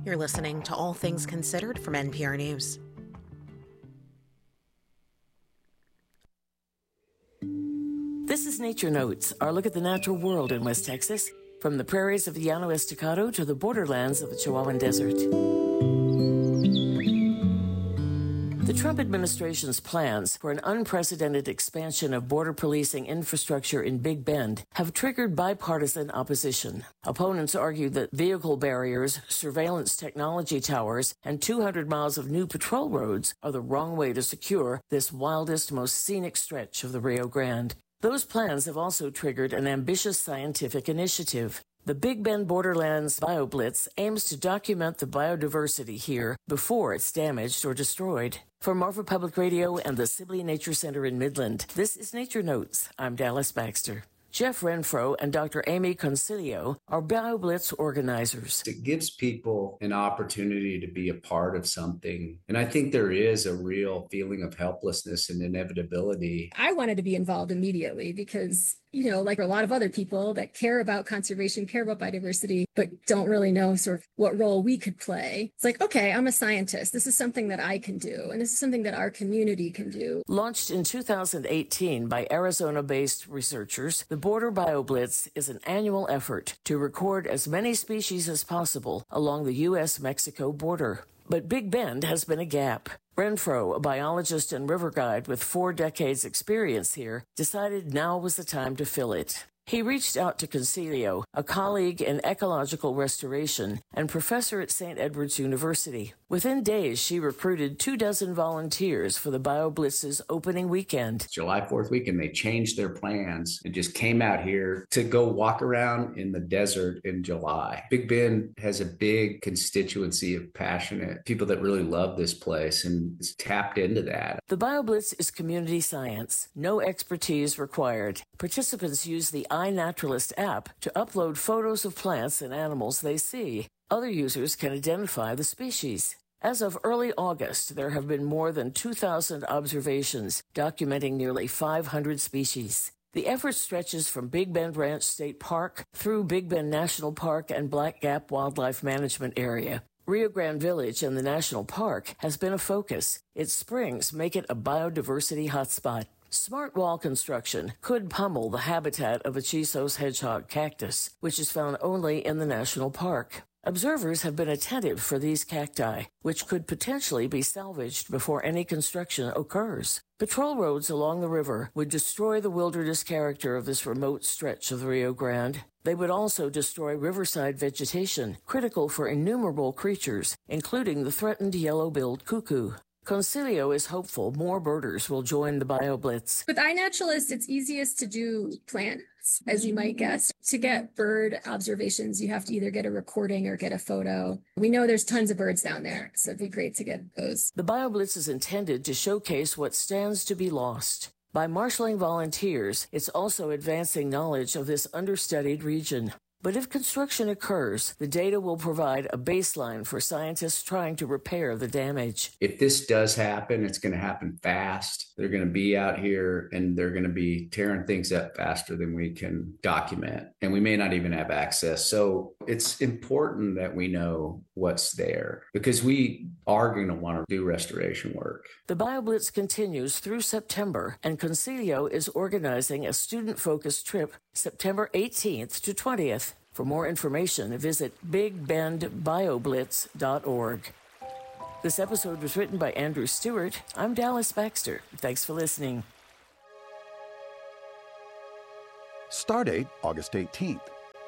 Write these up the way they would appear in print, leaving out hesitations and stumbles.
You're listening to All Things Considered from NPR News. This is Nature Notes, our look at the natural world in West Texas, from the prairies of the Llano Estacado to the borderlands of the Chihuahuan Desert. The Trump administration's plans for an unprecedented expansion of border policing infrastructure in Big Bend have triggered bipartisan opposition. Opponents argue that vehicle barriers, surveillance technology towers, and 200 miles of new patrol roads are the wrong way to secure this wildest, most scenic stretch of the Rio Grande. Those plans have also triggered an ambitious scientific initiative. The Big Bend Borderlands BioBlitz aims to document the biodiversity here before it's damaged or destroyed. For Marfa Public Radio and the Sibley Nature Center in Midland, this is Nature Notes. I'm Dallas Baxter. Jeff Renfro and Dr. Amy Concilio are BioBlitz organizers. It gives people an opportunity to be a part of something. And I think there is a real feeling of helplessness and inevitability. I wanted to be involved immediately because, like a lot of other people that care about conservation, care about biodiversity, but don't really know sort of what role we could play. It's like, okay, I'm a scientist. This is something that I can do. And this is something that our community can do. Launched in 2018 by Arizona-based researchers, the Border BioBlitz is an annual effort to record as many species as possible along the U.S.-Mexico border. But Big Bend has been a gap. Renfro, a biologist and river guide with 4 decades experience here, decided now was the time to fill it. He reached out to Concilio, a colleague in ecological restoration and professor at St. Edward's University. Within days, she recruited 24 volunteers for the BioBlitz's opening weekend. July 4th weekend, they changed their plans and just came out here to go walk around in the desert in July. Big Bend has a big constituency of passionate people that really love this place and it's tapped into that. The BioBlitz is community science, no expertise required. Participants use the iNaturalist app to upload photos of plants and animals they see. Other users can identify the species. As of early August, there have been more than 2,000 observations documenting nearly 500 species. The effort stretches from Big Bend Ranch State Park through Big Bend National Park and Black Gap Wildlife Management Area. Rio Grande Village and the National Park has been a focus. Its springs make it a biodiversity hotspot. Smart wall construction could pummel the habitat of a Chisos hedgehog cactus, which is found only in the national park. Observers have been attentive for these cacti, which could potentially be salvaged before any construction occurs. Patrol roads along the river would destroy the wilderness character of this remote stretch of the Rio Grande. They would also destroy riverside vegetation, critical for innumerable creatures, including the threatened yellow-billed cuckoo. Concilio is hopeful more birders will join the BioBlitz. With iNaturalist, it's easiest to do plants, as you might guess. To get bird observations, you have to either get a recording or get a photo. We know there's tons of birds down there, so it'd be great to get those. The BioBlitz is intended to showcase what stands to be lost. By marshaling volunteers, it's also advancing knowledge of this understudied region. But if construction occurs, the data will provide a baseline for scientists trying to repair the damage. If this does happen, it's going to happen fast. They're going to be out here and they're going to be tearing things up faster than we can document. And we may not even have access. So it's important that we know what's there because we are going to want to do restoration work. The BioBlitz continues through September, and Concilio is organizing a student-focused trip September 18th to 20th. For more information, visit bigbendbioblitz.org. This episode was written by Andrew Stewart. I'm Dallas Baxter. Thanks for listening. Stardate, August 18th.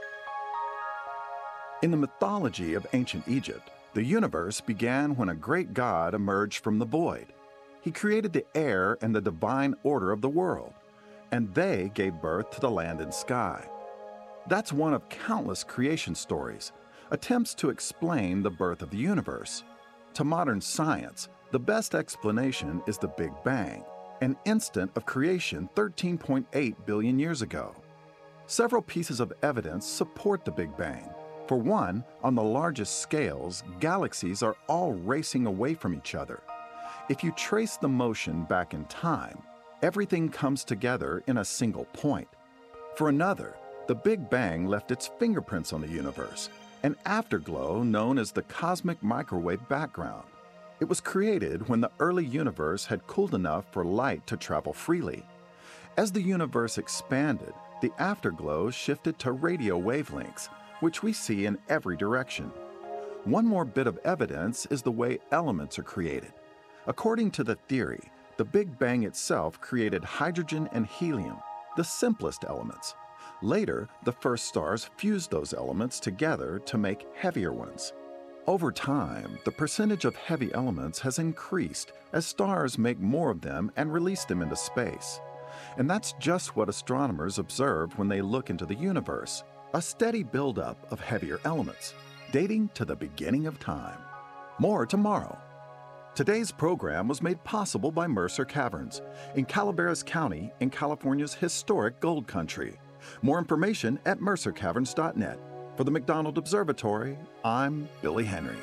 In the mythology of ancient Egypt, the universe began when a great god emerged from the void. He created the air and the divine order of the world, and they gave birth to the land and sky. That's one of countless creation stories, attempts to explain the birth of the universe. To modern science, the best explanation is the Big Bang, an instant of creation 13.8 billion years ago. Several pieces of evidence support the Big Bang. For one, on the largest scales, galaxies are all racing away from each other. If you trace the motion back in time, everything comes together in a single point. For another, the Big Bang left its fingerprints on the universe. an afterglow known as the cosmic microwave background. It was created when the early universe had cooled enough for light to travel freely. As the universe expanded, the afterglow shifted to radio wavelengths, which we see in every direction. One more bit of evidence is the way elements are created. According to the theory, the Big Bang itself created hydrogen and helium, the simplest elements. Later, the first stars fused those elements together to make heavier ones. Over time, the percentage of heavy elements has increased as stars make more of them and release them into space. And that's just what astronomers observed when they look into the universe, a steady buildup of heavier elements, dating to the beginning of time. More tomorrow. Today's program was made possible by Mercer Caverns in Calaveras County in California's historic gold country. More information at mercercaverns.net. For the McDonald Observatory, I'm Billy Henry.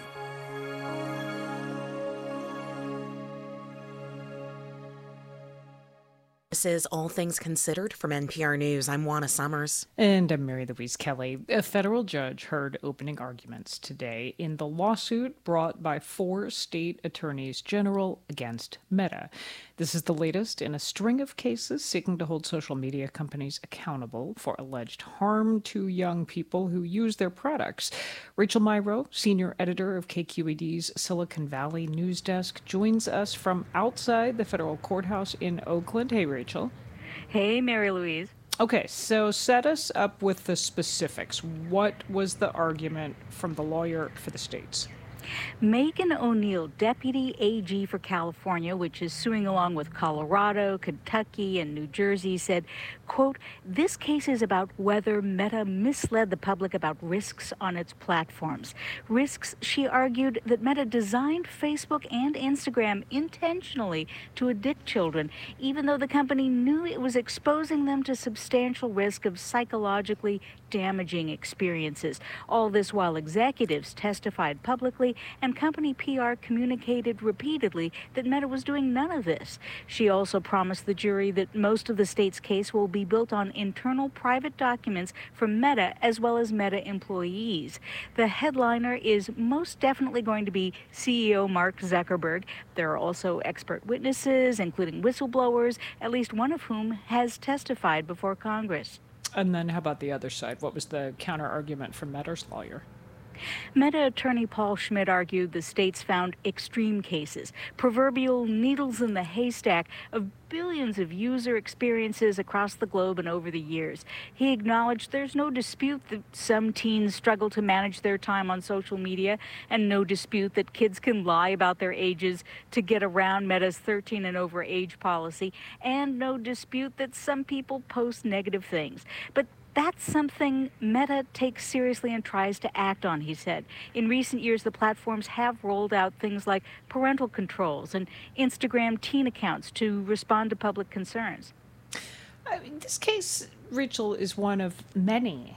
This is All Things Considered from NPR News. I'm Juana Summers. And I'm Mary Louise Kelly. A federal judge heard opening arguments today in the lawsuit brought by 4 state attorneys general against Meta. This is the latest in a string of cases seeking to hold social media companies accountable for alleged harm to young people who use their products. Rachel Myrow, senior editor of KQED's Silicon Valley News Desk, joins us from outside the federal courthouse in Oakland. Hey, Rachel. Hey, Mary Louise. Okay, so set us up with the specifics. What was the argument from the lawyer for the states? Megan O'Neill, Deputy AG for California, which is suing along with Colorado, Kentucky, and New Jersey, said, quote, "This case is about whether Meta misled the public about risks on its platforms. Risks, she argued, that Meta designed Facebook and Instagram intentionally to addict children, even though the company knew it was exposing them to substantial risk of psychologically damaging experiences. All this while executives testified publicly and company PR communicated repeatedly that Meta was doing none of this. She also promised the jury that most of the state's case will be built on internal private documents from Meta as well as Meta employees. The headliner is most definitely going to be CEO Mark Zuckerberg. There are also expert witnesses, including whistleblowers, at least one of whom has testified before Congress. And then how about the other side? What was the counter argument from Meta's lawyer? Meta attorney Paul Schmidt argued the states found extreme cases, proverbial needles in the haystack of billions of user experiences across the globe and over the years. He acknowledged there's no dispute that some teens struggle to manage their time on social media, and no dispute that kids can lie about their ages to get around Meta's 13 and over age policy, and no dispute that some people post negative things. But that's something Meta takes seriously and tries to act on, he said. In recent years, the platforms have rolled out things like parental controls and Instagram teen accounts to respond to public concerns. This case, Rachel, is one of many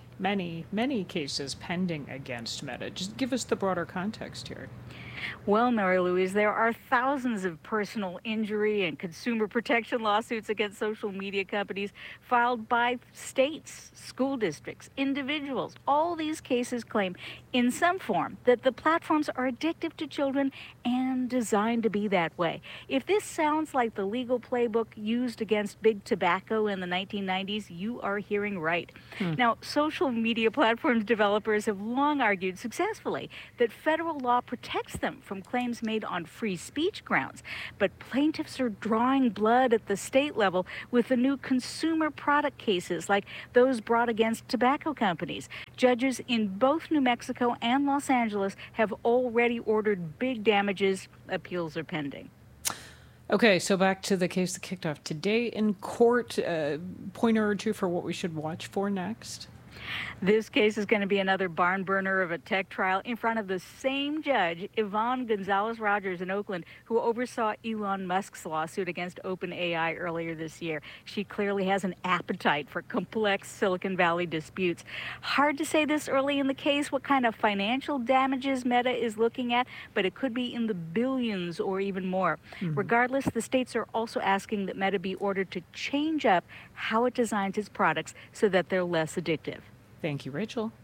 cases pending against Meta. Just give us the broader context here. Well, Mary Louise, there are thousands of personal injury and consumer protection lawsuits against social media companies filed by states, school districts, individuals. All these cases claim in some form that the platforms are addictive to children and designed to be that way. If this sounds like the legal playbook used against big tobacco in the 1990s, you are hearing right. Now, social media platforms developers have long argued successfully that federal law protects them from claims made on free speech grounds. But plaintiffs are drawing blood at the state level with the new consumer product cases like those brought against tobacco companies. Judges in both New Mexico and Los Angeles have already ordered big damages. Appeals are pending. Okay, so back to the case that kicked off today in court. Pointer or two for what we should watch for next? This case is going to be another barn burner of a tech trial in front of the same judge, Yvonne Gonzalez-Rogers in Oakland, who oversaw Elon Musk's lawsuit against OpenAI earlier this year. She clearly has an appetite for complex Silicon Valley disputes. Hard to say this early in the case what kind of financial damages Meta is looking at, but it could be in the billions or even more. Regardless, the states are also asking that Meta be ordered to change up how it designs its products so that they're less addictive. Thank you, Rachel.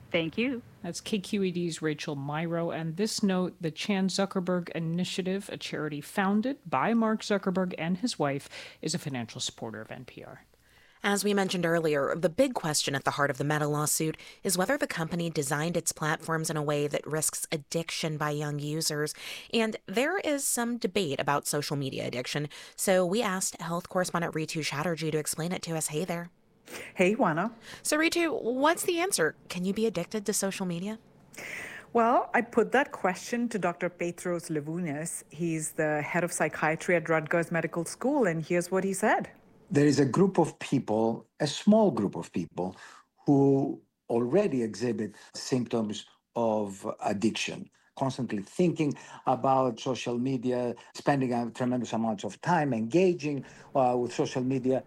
Thank you. That's KQED's Rachel Myrow. And this note, the Chan Zuckerberg Initiative, a charity founded by Mark Zuckerberg and his wife, is a financial supporter of NPR. As we mentioned earlier, the big question at the heart of the Meta lawsuit is whether the company designed its platforms in a way that risks addiction by young users. And there is some debate about social media addiction, so we asked health correspondent Ritu Chatterjee to explain it to us. Hey there. Hey, Juana. So Ritu, what's the answer? Can you be addicted to social media? Well, I put that question to Dr. Petros Levunis. He's the head of psychiatry at Rutgers Medical School, and here's what he said. There is a group of people, a small group of people, who already exhibit symptoms of addiction, constantly thinking about social media, spending a tremendous amounts of time engaging with social media.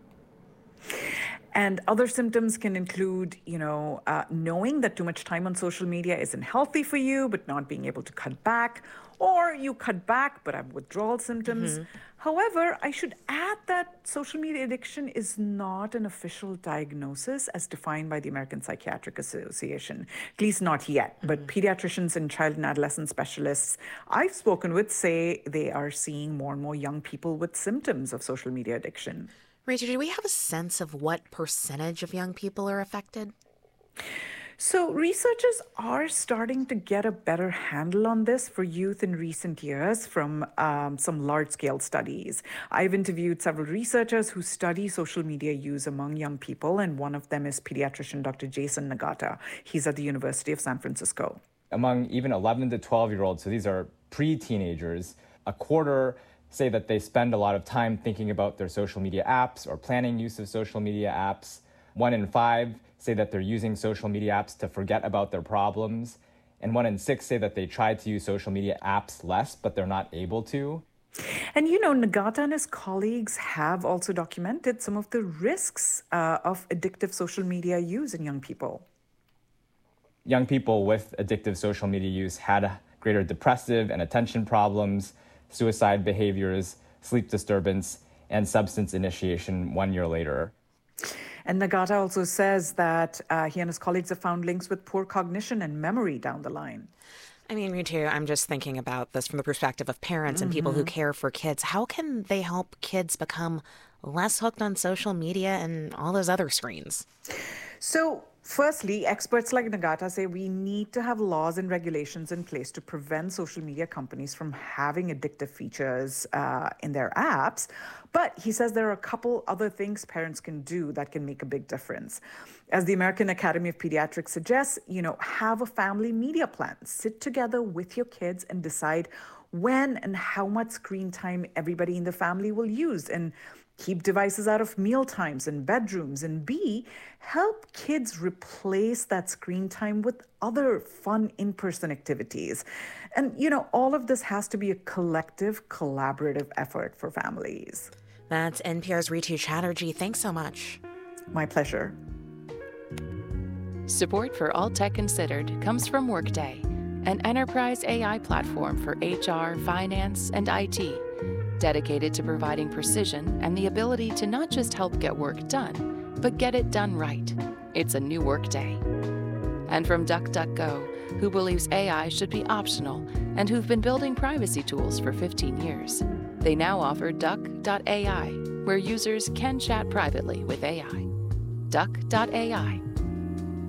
And other symptoms can include, knowing that too much time on social media isn't healthy for you, but not being able to cut back, or you cut back but have withdrawal symptoms. Mm-hmm. However, I should add that social media addiction is not an official diagnosis as defined by the American Psychiatric Association, at least not yet. Mm-hmm. But pediatricians and child and adolescent specialists I've spoken with say they are seeing more and more young people with symptoms of social media addiction. Rachel, do we have a sense of what percentage of young people are affected? So researchers are starting to get a better handle on this for youth in recent years from some large-scale studies. I've interviewed several researchers who study social media use among young people, and one of them is pediatrician Dr. Jason Nagata. He's at the University of San Francisco. Among even 11 to 12-year-olds, so these are pre-teenagers, a quarter say that they spend a lot of time thinking about their social media apps or planning use of social media apps. 1 in 5 say that they're using social media apps to forget about their problems. And 1 in 6 say that they try to use social media apps less, but they're not able to. And, Nagata and his colleagues have also documented some of the risks of addictive social media use in young people. Young people with addictive social media use had greater depressive and attention problems, suicide behaviors, sleep disturbance, and substance initiation 1 year later. And Nagata also says that he and his colleagues have found links with poor cognition and memory down the line. I mean, me too. I'm just thinking about this from the perspective of parents and people who care for kids. How can they help kids become less hooked on social media and all those other screens? So, firstly, experts like Nagata say we need to have laws and regulations in place to prevent social media companies from having addictive features in their apps. But he says there are a couple other things parents can do that can make a big difference. As the American Academy of Pediatrics suggests, have a family media plan. Sit together with your kids and decide when and how much screen time everybody in the family will use, and keep devices out of meal times and bedrooms, and B, help kids replace that screen time with other fun in-person activities. And, all of this has to be a collective, collaborative effort for families. That's NPR's Ritu Chatterjee. Thanks so much. My pleasure. Support for All Tech Considered comes from Workday, an enterprise AI platform for HR, finance, and IT. Dedicated to providing precision and the ability to not just help get work done, but get it done right. It's a new Workday. And from DuckDuckGo, who believes AI should be optional and who've been building privacy tools for 15 years. They now offer Duck.ai, where users can chat privately with AI. Duck.ai.